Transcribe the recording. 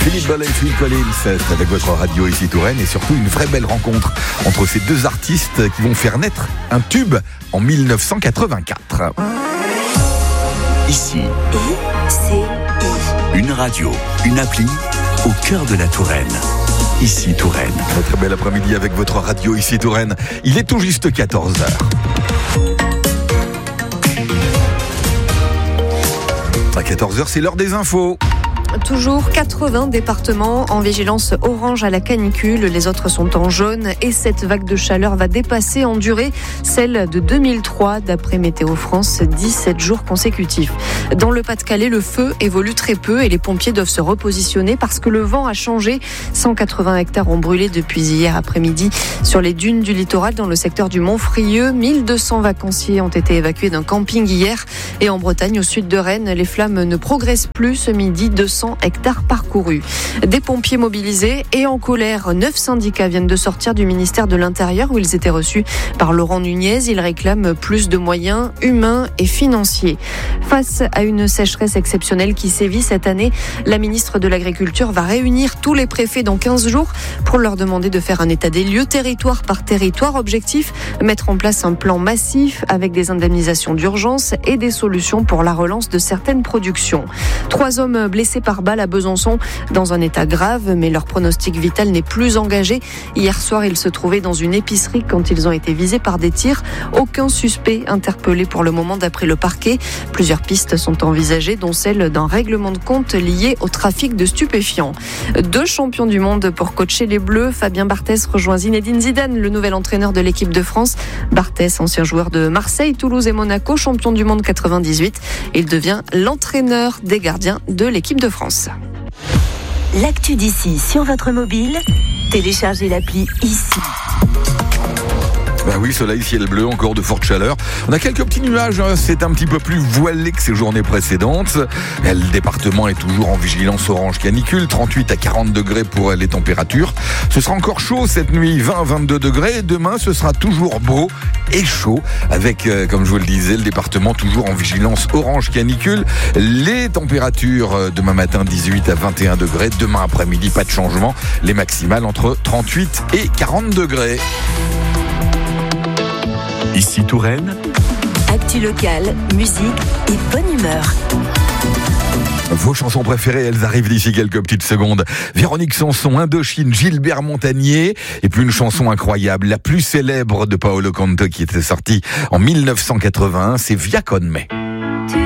Philippe Bolley et Phil Collins, c'est avec votre radio ici Touraine et surtout une vraie belle rencontre entre ces deux artistes qui vont faire naître un tube en 1984. Ici, une radio, une appli au cœur de la Touraine. Ici Touraine. Un très bel après-midi avec votre radio ici Touraine. Il est tout juste 14h. À 14h, c'est l'heure des infos. Toujours 80 départements en vigilance orange à la canicule. Les autres sont en jaune et cette vague de chaleur va dépasser en durée celle de 2003 d'après Météo France, 17 jours consécutifs. Dans le Pas-de-Calais, le feu évolue très peu et les pompiers doivent se repositionner parce que le vent a changé. 180 hectares ont brûlé depuis hier après-midi sur les dunes du littoral dans le secteur du Montfrieux. 1200 vacanciers ont été évacués d'un camping hier et en Bretagne, au sud de Rennes, les flammes ne progressent plus ce midi. 200 hectares parcourus. Des pompiers mobilisés et en colère. 9 syndicats viennent de sortir du ministère de l'Intérieur où ils étaient reçus par Laurent Nunez. Ils réclament plus de moyens humains et financiers. Face à une sécheresse exceptionnelle qui sévit cette année, la ministre de l'Agriculture va réunir tous les préfets dans 15 jours pour leur demander de faire un état des lieux territoire par territoire. Objectif, mettre en place un plan massif avec des indemnisations d'urgence et des solutions pour la relance de certaines productions. 3 hommes blessés par balle à Besançon dans un état grave, mais leur pronostic vital n'est plus engagé. Hier soir, ils se trouvaient dans une épicerie quand ils ont été visés par des tirs. Aucun suspect interpellé pour le moment d'après le parquet. Plusieurs pistes sont envisagées, dont celle d'un règlement de compte lié au trafic de stupéfiants. 2 champions du monde pour coacher les Bleus. Fabien Barthez rejoint Zinedine Zidane, le nouvel entraîneur de l'équipe de France. Barthez, ancien joueur de Marseille, Toulouse et Monaco, champion du monde 98. Il devient l'entraîneur des gardiens de l'équipe de France. L'actu d'ici sur votre mobile, téléchargez l'appli Ici. Ben oui, soleil, ciel bleu, encore de fortes chaleurs. On a quelques petits nuages, c'est un petit peu plus voilé que ces journées précédentes. Le département est toujours en vigilance orange canicule, 38 à 40 degrés pour les températures. Ce sera encore chaud cette nuit, 20 à 22 degrés. Demain, ce sera toujours beau et chaud avec, comme je vous le disais, le département toujours en vigilance orange canicule. Les températures demain matin, 18 à 21 degrés. Demain après-midi, pas de changement. Les maximales entre 38 et 40 degrés. Ici Touraine. Actu locale, musique et bonne humeur. Vos chansons préférées, elles arrivent d'ici quelques petites secondes. Véronique Sanson, Indochine, Gilbert Montagnier, et puis une chanson incroyable, la plus célèbre de Paolo Conte qui était sortie en 1981, c'est Via con me.